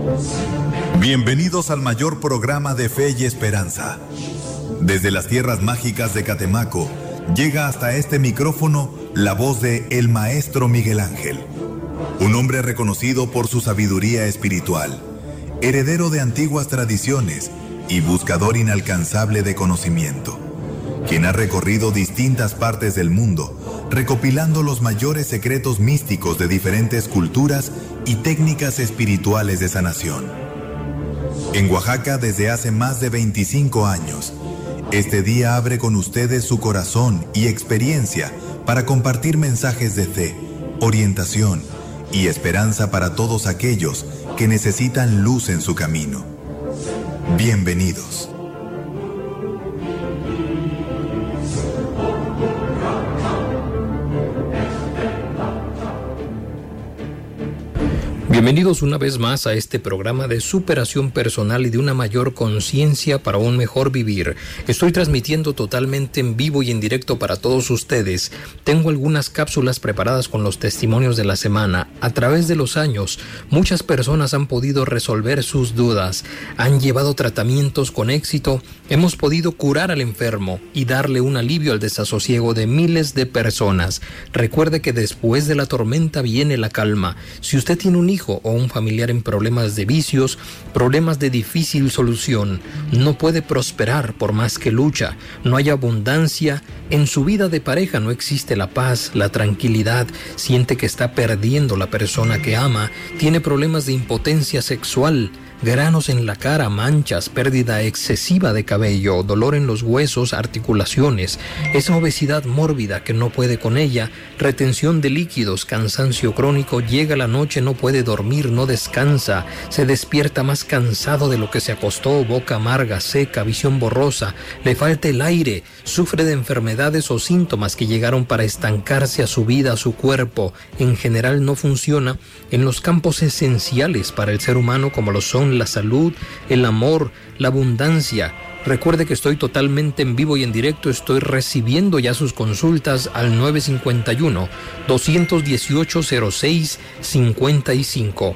Bienvenidos al mayor programa de fe y esperanza. Desde las tierras mágicas de Catemaco, llega hasta este micrófono la voz de el Maestro Miguel Ángel, un hombre reconocido por su sabiduría espiritual, heredero de antiguas tradiciones y buscador inalcanzable de conocimiento, quien ha recorrido distintas partes del mundo, recopilando los mayores secretos místicos de diferentes culturas y técnicas espirituales de sanación. En Oaxaca desde hace más de 25 años, este día abre con ustedes su corazón y experiencia para compartir mensajes de fe, orientación y esperanza para todos aquellos que necesitan luz en su camino. Bienvenidos. Bienvenidos una vez más a este programa de superación personal y de una mayor conciencia para un mejor vivir. Estoy transmitiendo totalmente en vivo y en directo para todos ustedes. Tengo algunas cápsulas preparadas con los testimonios de la semana. A través de los años, muchas personas han podido resolver sus dudas, han llevado tratamientos con éxito, hemos podido curar al enfermo y darle un alivio al desasosiego de miles de personas. Recuerde que después de la tormenta viene la calma. Si usted tiene un hijo o un familiar en problemas de vicios, problemas de difícil solución, no puede prosperar por más que lucha, no hay abundancia, en su vida de pareja no existe la paz, la tranquilidad, siente que está perdiendo la persona que ama, tiene problemas de impotencia sexual, granos en la cara, manchas, pérdida excesiva de cabello, dolor en los huesos, articulaciones, esa obesidad mórbida que no puede con ella, retención de líquidos, cansancio crónico, llega la noche, no puede dormir, no descansa, se despierta más cansado de lo que se acostó, boca amarga, seca, visión borrosa, le falta el aire, sufre de enfermedades o síntomas que llegaron para estancarse a su vida, a su cuerpo, en general no funciona en los campos esenciales para el ser humano como lo son la salud, el amor, la abundancia. Recuerde que estoy totalmente en vivo y en directo, estoy recibiendo ya sus consultas al 951-218-0655,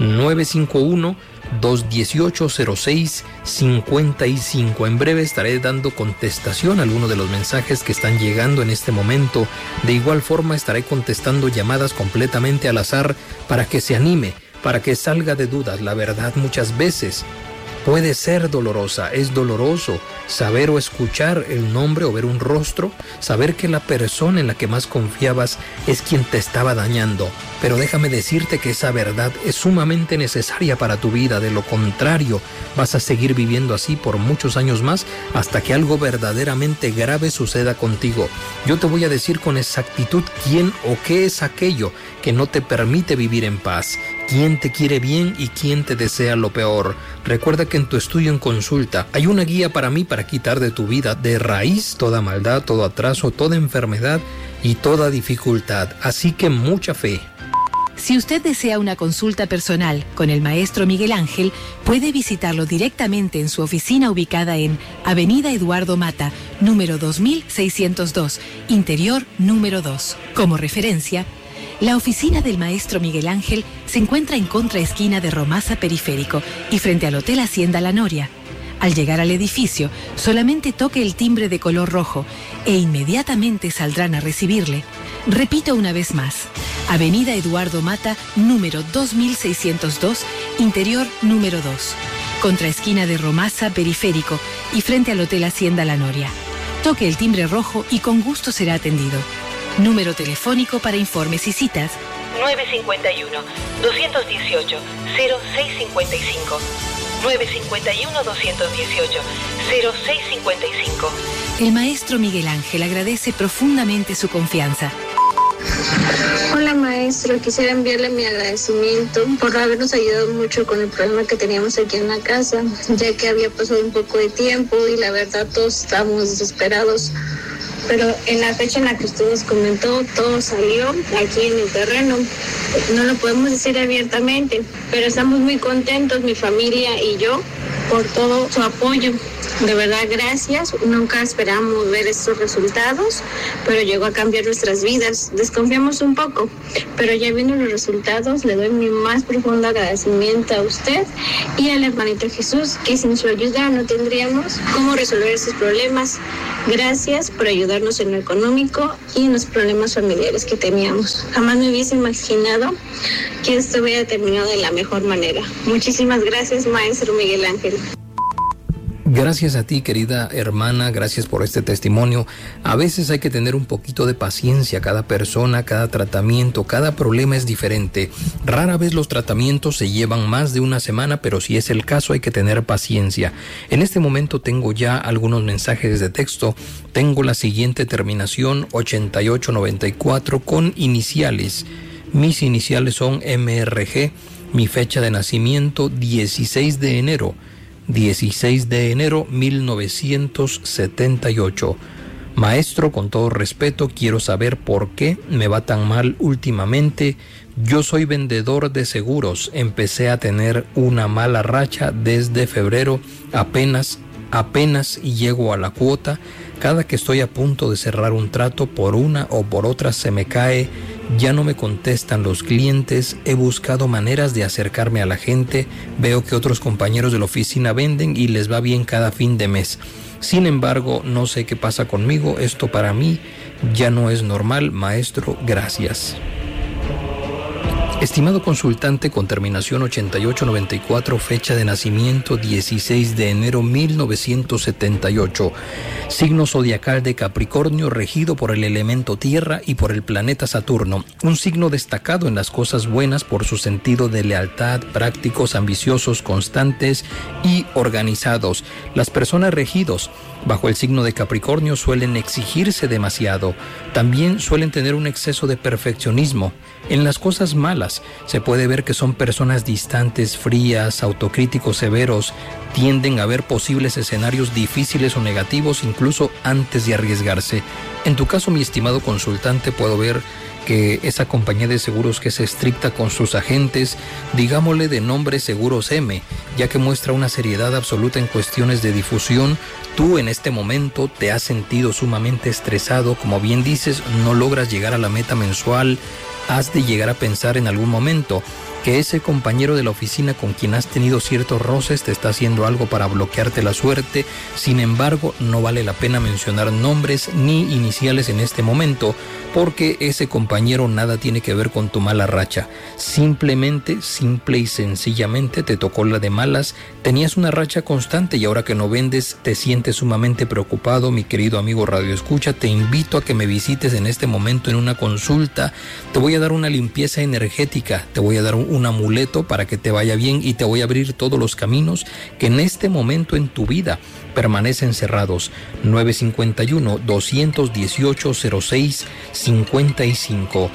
951-218-0655. En breve estaré dando contestación a algunos de los mensajes que están llegando en este momento. De igual forma estaré contestando llamadas completamente al azar para que se anime, para que salga de dudas. La verdad muchas veces puede ser dolorosa, es doloroso saber o escuchar el nombre o ver un rostro, saber que la persona en la que más confiabas es quien te estaba dañando. Pero déjame decirte que esa verdad es sumamente necesaria para tu vida. De lo contrario, vas a seguir viviendo así por muchos años más hasta que algo verdaderamente grave suceda contigo. Yo te voy a decir con exactitud quién o qué es aquello que no te permite vivir en paz, quién te quiere bien y quién te desea lo peor. Recuerda que en tu estudio en consulta hay una guía para mí para quitar de tu vida de raíz toda maldad, todo atraso, toda enfermedad y toda dificultad. Así que mucha fe. Si usted desea una consulta personal con el Maestro Miguel Ángel, puede visitarlo directamente en su oficina ubicada en Avenida Eduardo Mata, número 2602, interior número 2. Como referencia, la oficina del Maestro Miguel Ángel se encuentra en contraesquina de Romasa Periférico y frente al Hotel Hacienda La Noria. Al llegar al edificio, solamente toque el timbre de color rojo e inmediatamente saldrán a recibirle. Repito una vez más, Avenida Eduardo Mata, número 2602, interior número 2, contraesquina de Romasa Periférico y frente al Hotel Hacienda La Noria. Toque el timbre rojo y con gusto será atendido. Número telefónico para informes y citas: 951-218-0655. 951-218-0655. El Maestro Miguel Ángel agradece profundamente su confianza. Hola maestro, quisiera enviarle mi agradecimiento por habernos ayudado mucho con el problema que teníamos aquí en la casa, ya que había pasado un poco de tiempo y la verdad todos estábamos desesperados. Pero en la fecha en la que usted nos comentó, todo salió aquí en el terreno. No lo podemos decir abiertamente, pero estamos muy contentos, mi familia y yo, por todo su apoyo. De verdad, gracias. Nunca esperamos ver estos resultados, pero llegó a cambiar nuestras vidas. Desconfiamos un poco, pero ya viendo los resultados, le doy mi más profundo agradecimiento a usted y al hermanito Jesús, que sin su ayuda no tendríamos cómo resolver estos problemas. Gracias por ayudarnos en lo económico y en los problemas familiares que teníamos. Jamás me hubiese imaginado que esto hubiera terminado de la mejor manera. Muchísimas gracias, maestro Miguel Ángel. Gracias a ti, querida hermana, gracias por este testimonio. A veces hay que tener un poquito de paciencia. Cada persona, cada tratamiento, cada problema es diferente. Rara vez los tratamientos se llevan más de una semana, pero si es el caso hay que tener paciencia. En este momento tengo ya algunos mensajes de texto. Tengo la siguiente terminación, 8894, con iniciales. Mis iniciales son MRG. Mi fecha de nacimiento, 16 de enero. 16 de enero 1978. Maestro, con todo respeto, quiero saber por qué me va tan mal últimamente. Yo soy vendedor de seguros. Empecé a tener una mala racha desde febrero. Apenas llego a la cuota. Cada que estoy a punto de cerrar un trato, por una o por otra se me cae. Ya no me contestan los clientes, he buscado maneras de acercarme a la gente, veo que otros compañeros de la oficina venden y les va bien cada fin de mes. Sin embargo, no sé qué pasa conmigo, esto para mí ya no es normal, maestro, gracias. Estimado consultante con terminación 8894, fecha de nacimiento 16 de enero 1978, signo zodiacal de Capricornio, regido por el elemento tierra y por el planeta Saturno, un signo destacado en las cosas buenas por su sentido de lealtad, prácticos, ambiciosos, constantes y organizados. Las personas regidos bajo el signo de Capricornio suelen exigirse demasiado, también suelen tener un exceso de perfeccionismo. En las cosas malas se puede ver que son personas distantes, frías, autocríticos severos, tienden a ver posibles escenarios difíciles o negativos incluso antes de arriesgarse. En tu caso, mi estimado consultante, puedo ver que esa compañía de seguros que es estricta con sus agentes, digámosle de nombre Seguros M, ya que muestra una seriedad absoluta en cuestiones de difusión. Tú en este momento te has sentido sumamente estresado, como bien dices, no logras llegar a la meta mensual. Has de llegar a pensar en algún momento que ese compañero de la oficina con quien has tenido ciertos roces te está haciendo algo para bloquearte la suerte. Sin embargo, no vale la pena mencionar nombres ni iniciales en este momento, porque ese compañero nada tiene que ver con tu mala racha. Simplemente, simple y sencillamente te tocó la de malas. Tenías una racha constante y ahora que no vendes te sientes sumamente preocupado. Mi querido amigo Radio Escucha, te invito a que me visites en este momento en una consulta. Te voy a dar una limpieza energética, te voy a dar un amuleto para que te vaya bien y te voy a abrir todos los caminos que en este momento en tu vida permanecen cerrados. 951-218-0655.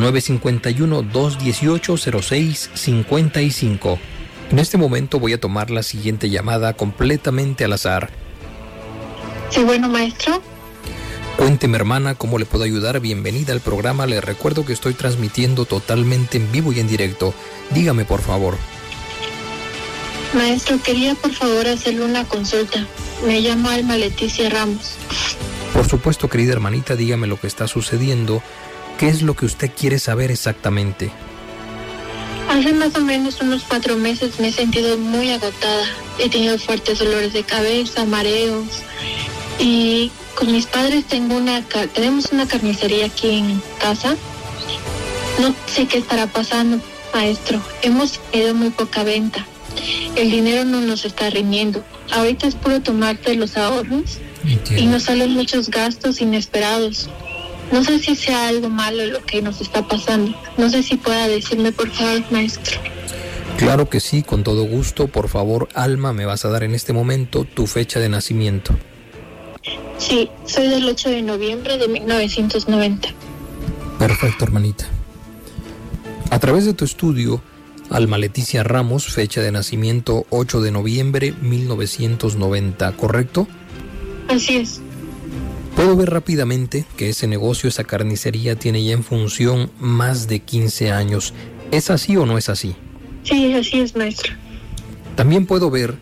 951-218-0655. En este momento voy a tomar la siguiente llamada completamente al azar. Sí, bueno, maestro. Cuénteme, hermana, ¿cómo le puedo ayudar? Bienvenida al programa. Le recuerdo que estoy transmitiendo totalmente en vivo y en directo. Dígame, por favor. Maestro, quería por favor hacerle una consulta. Me llamo Alma Leticia Ramos. Por supuesto, querida hermanita, dígame lo que está sucediendo. ¿Qué es lo que usted quiere saber exactamente? Hace más o menos unos 4 meses me he sentido muy agotada. He tenido fuertes dolores de cabeza, mareos. Y con mis padres tenemos una carnicería aquí en casa. No sé qué estará pasando, maestro. Hemos tenido muy poca venta. El dinero no nos está rindiendo. Ahorita es puro tomarte los ahorros. Entiendo. Y nos salen muchos gastos inesperados. No sé si sea algo malo lo que nos está pasando. No sé si pueda decirme, por favor, maestro. Claro que sí, con todo gusto. Por favor, Alma, me vas a dar en este momento tu fecha de nacimiento. Sí, soy del 8 de noviembre de 1990. Perfecto, hermanita. A través de tu estudio, Alma Leticia Ramos, fecha de nacimiento 8 de noviembre 1990, ¿correcto? Así es. Puedo ver rápidamente que ese negocio, esa carnicería, tiene ya en función más de 15 años. ¿Es así o no es así? Sí, así es, maestro. También puedo ver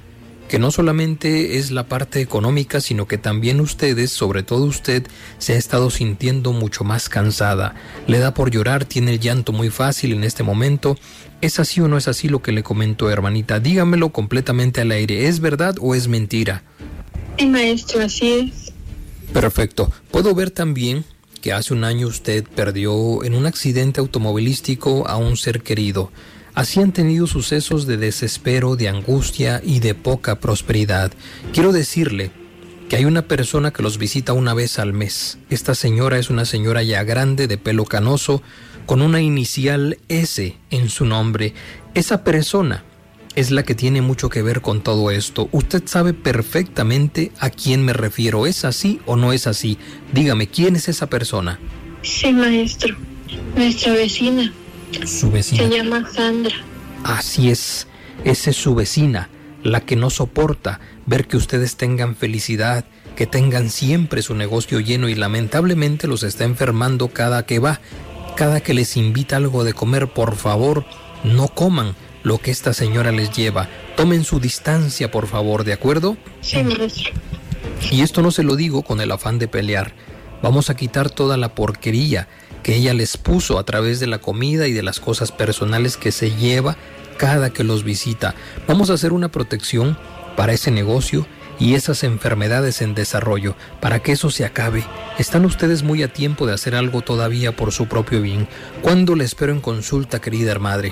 que no solamente es la parte económica, sino que también ustedes, sobre todo usted, se ha estado sintiendo mucho más cansada. Le da por llorar, tiene el llanto muy fácil en este momento. ¿Es así o no es así lo que le comentó, hermanita? Dígamelo completamente al aire. ¿Es verdad o es mentira? Sí, maestro, así es. Perfecto. Puedo ver también que hace un año usted perdió en un accidente automovilístico a un ser querido. Así han tenido sucesos de desespero, de angustia y de poca prosperidad. Quiero decirle que hay una persona que los visita una vez al mes. Esta señora es una señora ya grande, de pelo canoso, con una inicial S en su nombre. Esa persona es la que tiene mucho que ver con todo esto. Usted sabe perfectamente a quién me refiero. ¿Es así o no es así? Dígame, ¿quién es esa persona? Sí, maestro. Nuestra vecina. Su vecina. Se llama Sandra. Así es. Esa es su vecina, la que no soporta ver que ustedes tengan felicidad, que tengan siempre su negocio lleno y lamentablemente los está enfermando cada que va. Cada que les invita algo de comer, por favor, no coman lo que esta señora les lleva. Tomen su distancia, por favor, ¿de acuerdo? Sí, maestro. Y esto no se lo digo con el afán de pelear. Vamos a quitar toda la porquería que ella les puso a través de la comida y de las cosas personales que se lleva cada que los visita. Vamos a hacer una protección para ese negocio y esas enfermedades en desarrollo, para que eso se acabe. Están ustedes muy a tiempo de hacer algo todavía por su propio bien. ¿Cuándo le espero en consulta, querida madre?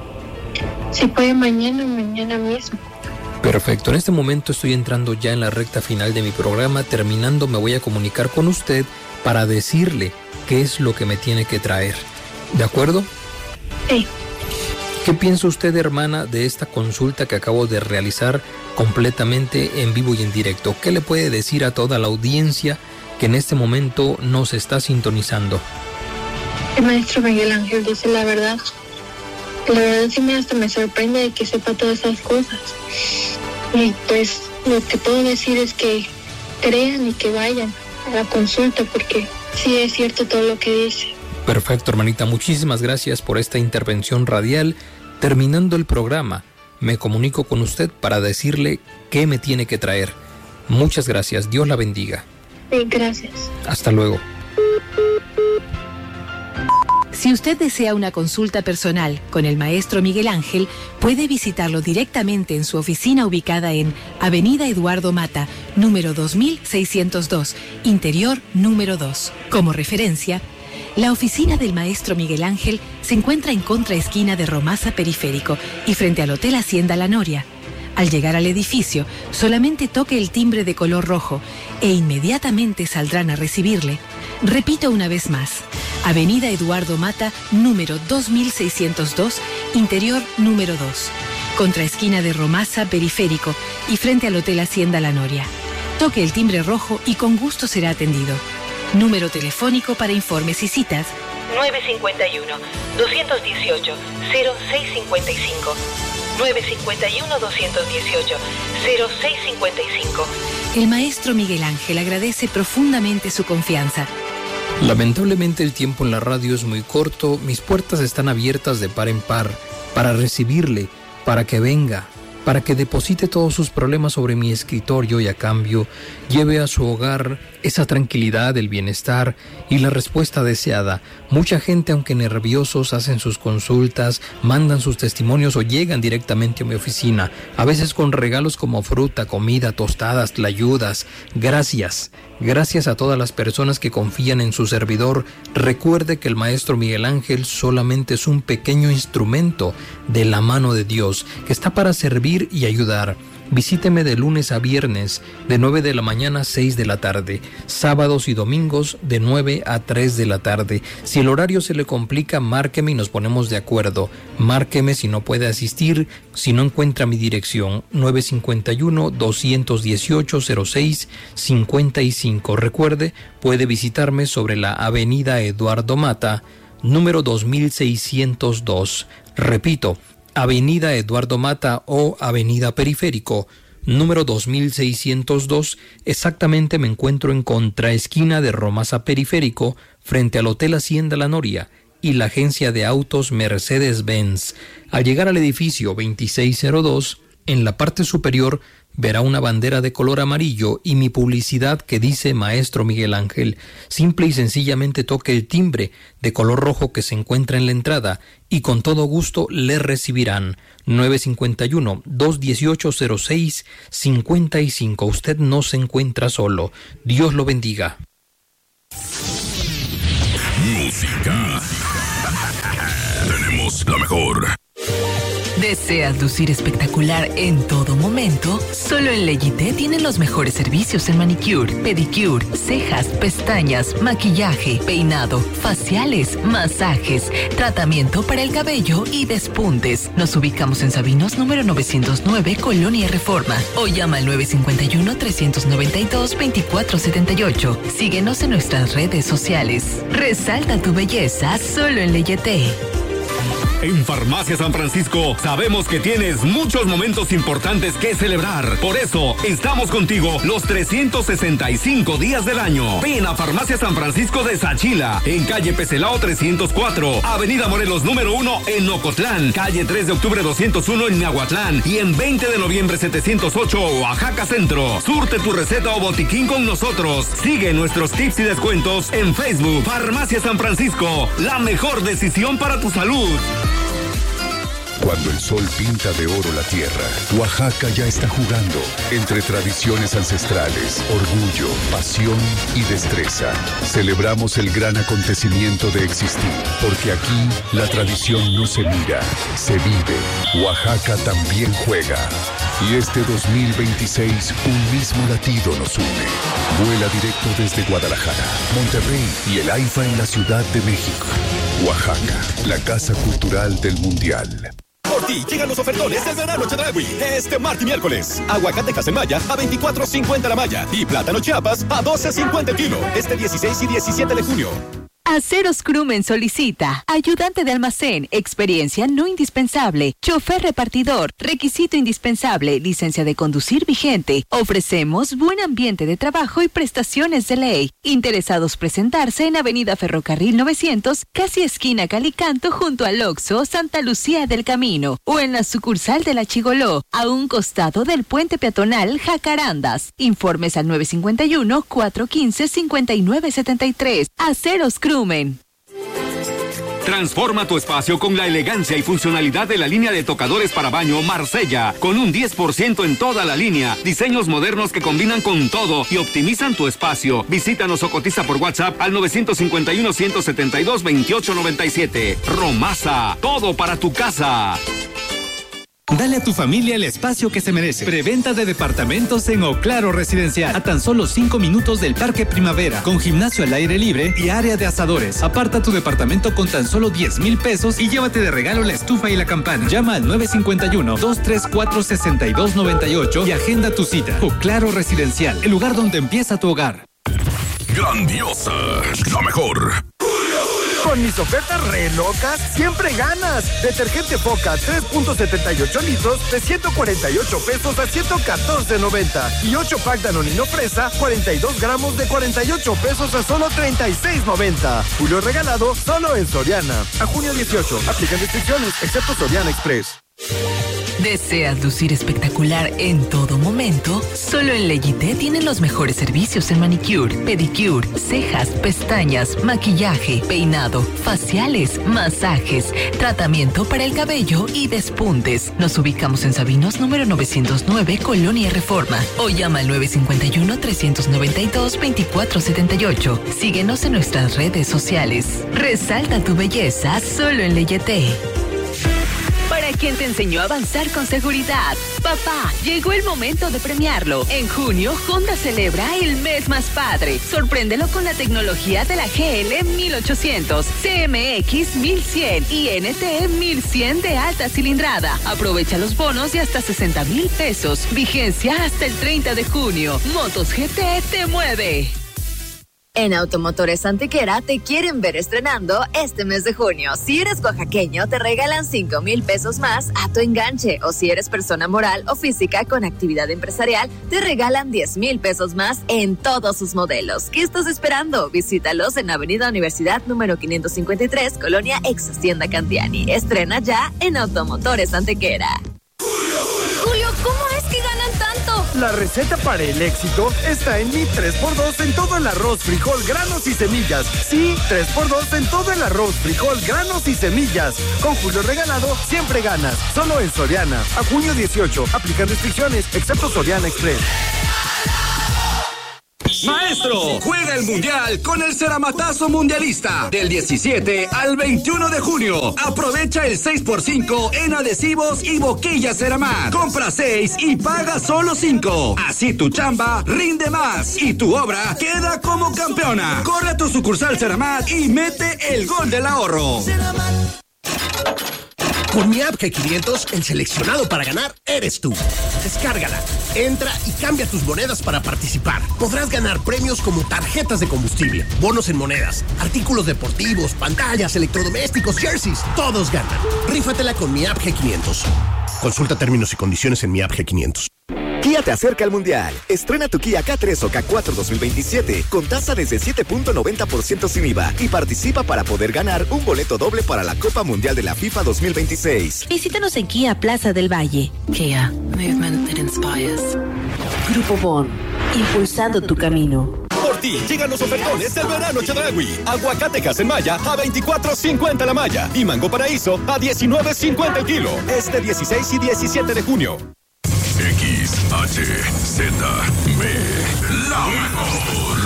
Si puede mañana mismo. Perfecto, en este momento estoy entrando ya en la recta final de mi programa. Terminando me voy a comunicar con usted para decirle qué es lo que me tiene que traer. ¿De acuerdo? Sí. ¿Qué piensa usted, hermana, de esta consulta que acabo de realizar completamente en vivo y en directo? ¿Qué le puede decir a toda la audiencia que en este momento nos está sintonizando? El maestro Miguel Ángel dice la verdad. La verdad sí hasta me sorprende de que sepa todas esas cosas. Y pues lo que puedo decir es que crean y que vayan a la consulta, porque sí es cierto todo lo que dice. Perfecto, hermanita. Muchísimas gracias por esta intervención radial. Terminando el programa, me comunico con usted para decirle qué me tiene que traer. Muchas gracias. Dios la bendiga. Sí, gracias. Hasta luego. Si usted desea una consulta personal con el maestro Miguel Ángel, puede visitarlo directamente en su oficina ubicada en Avenida Eduardo Mata, número 2602, interior número 2. Como referencia, la oficina del maestro Miguel Ángel se encuentra en contraesquina de Romasa Periférico y frente al Hotel Hacienda La Noria. Al llegar al edificio, solamente toque el timbre de color rojo e inmediatamente saldrán a recibirle. Repito una vez más, Avenida Eduardo Mata, número 2602, interior número 2, contraesquina de Romasa Periférico y frente al Hotel Hacienda La Noria. Toque el timbre rojo y con gusto será atendido. Número telefónico para informes y citas: 951-218-0655. 951-218-0655. El maestro Miguel Ángel agradece profundamente su confianza. Lamentablemente el tiempo en la radio es muy corto. Mis puertas están abiertas de par en par para recibirle, para que venga, para que deposite todos sus problemas sobre mi escritorio y a cambio lleve a su hogar esa tranquilidad, el bienestar y la respuesta deseada. Mucha gente, aunque nerviosos, hacen sus consultas, mandan sus testimonios o llegan directamente a mi oficina, a veces con regalos como fruta, comida, tostadas, tlayudas. Gracias. Gracias a todas las personas que confían en su servidor. Recuerde que el maestro Miguel Ángel solamente es un pequeño instrumento de la mano de Dios que está para servir y ayudar. Visíteme de lunes a viernes, de 9 de la mañana a 6 de la tarde, sábados y domingos de 9 a 3 de la tarde. Si el horario se le complica, márqueme y nos ponemos de acuerdo. Márqueme si no puede asistir, si no encuentra mi dirección, 951-218-0655. Recuerde, puede visitarme sobre la Avenida Eduardo Mata, número 2602. Repito, Avenida Eduardo Mata o Avenida Periférico, número 2602. Exactamente me encuentro en contraesquina de Romasa Periférico, frente al Hotel Hacienda La Noria y la agencia de autos Mercedes-Benz. Al llegar al edificio 2602, en la parte superior verá una bandera de color amarillo y mi publicidad que dice Maestro Miguel Ángel. Simple y sencillamente toque el timbre de color rojo que se encuentra en la entrada y con todo gusto le recibirán. 951-218-0655. Usted no se encuentra solo. Dios lo bendiga. Música. Tenemos la mejor. ¿Deseas lucir espectacular en todo momento? Solo en Leyité tienen los mejores servicios en manicure, pedicure, cejas, pestañas, maquillaje, peinado, faciales, masajes, tratamiento para el cabello y despuntes. Nos ubicamos en Sabinos número 909, Colonia Reforma. O llama al 951-392-2478. Síguenos en nuestras redes sociales. Resalta tu belleza solo en Leyité. En Farmacia San Francisco sabemos que tienes muchos momentos importantes que celebrar. Por eso estamos contigo los 365 días del año. Ven a Farmacia San Francisco de Sachila, en calle Pecelao 304, Avenida Morelos número 1 en Ocotlán, calle 3 de octubre 201 en Miahuatlán y en 20 de noviembre 708 Oaxaca Centro. Surte tu receta o botiquín con nosotros. Sigue nuestros tips y descuentos en Facebook. Farmacia San Francisco, la mejor decisión para tu salud. Cuando el sol pinta de oro la tierra, Oaxaca ya está jugando entre tradiciones ancestrales, orgullo, pasión y destreza. Celebramos el gran acontecimiento de existir, porque aquí la tradición no se mira, se vive. Oaxaca también juega. Y este 2026, un mismo latido nos une. Vuela directo desde Guadalajara, Monterrey y el AIFA en la Ciudad de México. Oaxaca, la casa cultural del Mundial. Por ti llegan los ofertones del verano Chedraui este martes y miércoles. Aguacate Casemaya a $24.50 la malla y plátano Chiapas a $12.50 el kilo. Este 16 y 17 de junio. Aceros Crumen solicita ayudante de almacén, experiencia no indispensable, chofer repartidor, requisito indispensable, licencia de conducir vigente. Ofrecemos buen ambiente de trabajo y prestaciones de ley. Interesados presentarse en Avenida Ferrocarril 900, casi esquina Calicanto, junto al Oxxo Santa Lucía del Camino, o en la sucursal de La Chigoló, a un costado del puente peatonal Jacarandas. Informes al 951-415-5973. Aceros Crumen. Transforma tu espacio con la elegancia y funcionalidad de la línea de tocadores para baño Marsella, con un 10% en toda la línea. Diseños modernos que combinan con todo y optimizan tu espacio. Visítanos o cotiza por WhatsApp al 951-172-2897. Romasa, todo para tu casa. Dale a tu familia el espacio que se merece. Preventa de departamentos en Oclaro Residencial. A tan solo 5 minutos del Parque Primavera. Con gimnasio al aire libre y área de asadores. Aparta tu departamento con tan solo 10,000 pesos y llévate de regalo la estufa y la campana. Llama al 951-234-6298 y agenda tu cita. Oclaro Residencial, el lugar donde empieza tu hogar. Grandiosa, la mejor. Con mis ofertas re locas, siempre ganas. Detergente Foca 3.78 litros de 148 pesos a 114.90. Y 8 pack Danonino Fresa, 42 gramos de 48 pesos a solo 36.90. Julio regalado solo en Soriana. A junio 18. Aplican restricciones, excepto Soriana Express. ¿Deseas lucir espectacular en todo momento? Solo en Leyité tienen los mejores servicios en manicure, pedicure, cejas, pestañas, maquillaje, peinado, faciales, masajes, tratamiento para el cabello y despuntes. Nos ubicamos en Sabinos número 909, Colonia Reforma. O llama al 951-392-2478. Síguenos en nuestras redes sociales. Resalta tu belleza solo en Leyité. Para quien te enseñó a avanzar con seguridad. Papá, llegó el momento de premiarlo. En junio, Honda celebra el mes más padre. Sorpréndelo con la tecnología de la GL 1800, CMX 1100 y NT 1100 de alta cilindrada. Aprovecha los bonos de hasta 60,000 pesos. Vigencia hasta el 30 de junio. Motos GT te mueve. En Automotores Antequera te quieren ver estrenando este mes de junio. Si eres oaxaqueño, te regalan 5,000 pesos más a tu enganche. O si eres persona moral o física con actividad empresarial, te regalan 10,000 pesos más en todos sus modelos. ¿Qué estás esperando? Visítalos en Avenida Universidad número 553, Colonia Ex Hacienda Cantiani. Estrena ya en Automotores Antequera. Julio, ¿cómo es que ganan tanto? La receta para el éxito está en mi 3x2 en todo el arroz, frijol, granos y semillas. Sí, 3x2 en todo el arroz, frijol, granos y semillas. Con Julio Regalado, siempre ganas. Solo en Soriana. A junio 18. Aplican restricciones, excepto Soriana Express. Maestro, juega el Mundial con el Ceramatazo Mundialista del 17 al 21 de junio. Aprovecha el 6x5 en adhesivos y boquillas Ceramat. Compra 6 y paga solo 5. Así tu chamba rinde más y tu obra queda como campeona. Corre a tu sucursal Ceramat y mete el gol del ahorro. Con mi app G500, el seleccionado para ganar eres tú. Descárgala, entra y cambia tus monedas para participar. Podrás ganar premios como tarjetas de combustible, bonos en monedas, artículos deportivos, pantallas, electrodomésticos, jerseys. Todos ganan. Rífatela con mi app G500. Consulta términos y condiciones en mi app G500. Kia te acerca al Mundial. Estrena tu Kia K3 o K4 2027 con tasa desde 7.90% sin IVA y participa para poder ganar un boleto doble para la Copa Mundial de la FIFA 2026. Visítanos en Kia Plaza del Valle. Kia, movement that inspires. Grupo Bon, impulsando tu camino. Por ti, llegan los ofertones del verano Chedraui. Aguacate en Maya a $24.50 la malla y mango paraíso a $19.50 el kilo. Este 16 y 17 de junio. XHZB, la mejor.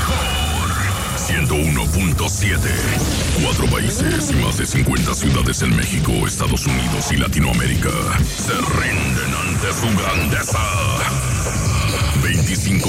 101.7. 4 países y más de 50 ciudades en México, Estados Unidos y Latinoamérica se rinden ante su grandeza. 25